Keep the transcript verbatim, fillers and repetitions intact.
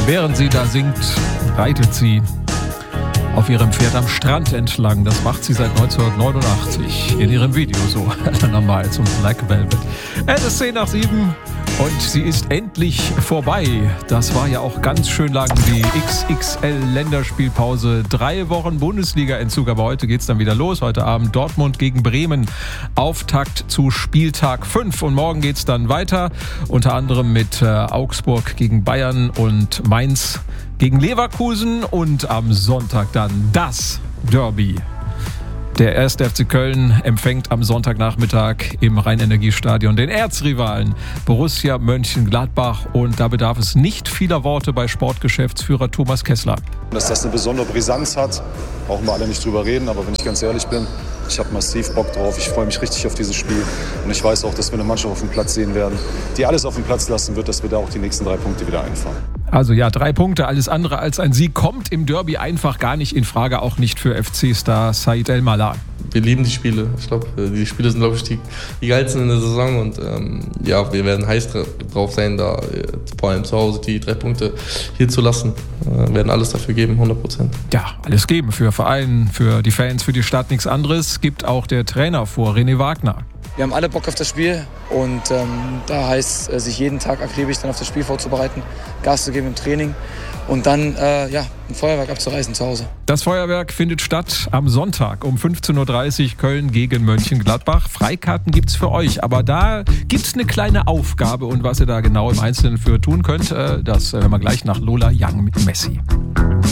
Während sie da singt, reitet sie auf ihrem Pferd am Strand entlang. Das macht sie seit neunzehnhundertneunundachtzig in ihrem Video so. Normal zum Black Velvet. Es ist zehn nach sieben und sie ist endlich vorbei. Das war ja auch ganz schön lang die X X L-Länderspielpause. Drei Wochen Bundesliga-Entzug, aber heute geht's dann wieder los. Heute Abend Dortmund gegen Bremen. Auftakt zu Spieltag fünf. Und morgen geht's dann weiter. Unter anderem mit äh, Augsburg gegen Bayern und Mainz gegen Leverkusen und am Sonntag dann das Derby. Der erste F C Köln empfängt am Sonntagnachmittag im Rhein-Energie-Stadion den Erzrivalen Borussia Mönchengladbach. Und da bedarf es nicht vieler Worte bei Sportgeschäftsführer Thomas Kessler. Dass das eine besondere Brisanz hat, brauchen wir alle nicht drüber reden. Aber wenn ich ganz ehrlich bin, ich habe massiv Bock drauf. Ich freue mich richtig auf dieses Spiel. Und ich weiß auch, dass wir eine Mannschaft auf dem Platz sehen werden, die alles auf den Platz lassen wird, dass wir da auch die nächsten drei Punkte wieder einfahren. Also ja, drei Punkte, alles andere als ein Sieg kommt im Derby einfach gar nicht in Frage, auch nicht für F C-Star Said El-Malal. Wir lieben die Spiele. Ich glaube, die Spiele sind, glaube ich, die, die geilsten in der Saison. Und ähm, ja, wir werden heiß drauf sein, da äh, vor allem zu Hause die drei Punkte hier zu lassen. Äh, werden alles dafür geben, hundert Prozent. Ja, alles geben für Verein, für die Fans, für die Stadt, nichts anderes. Gibt auch der Trainer vor, René Wagner. Wir haben alle Bock auf das Spiel und ähm, da heißt äh, sich jeden Tag akribisch dann auf das Spiel vorzubereiten, Gas zu geben im Training und dann äh, ja, ein Feuerwerk abzureißen zu Hause. Das Feuerwerk findet statt am Sonntag um fünfzehn Uhr dreißig, Köln gegen Mönchengladbach. Freikarten gibt's für euch, aber da gibt's eine kleine Aufgabe und was ihr da genau im Einzelnen für tun könnt, äh, das hören wir gleich nach Lola Young mit Messi.